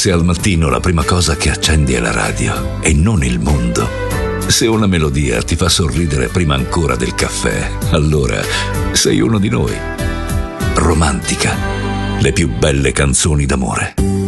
se al mattino la prima cosa che accendi è la radio e non il mondo, se una melodia ti fa sorridere prima ancora del caffè, allora sei uno di noi. Romantica, le più belle canzoni d'amore.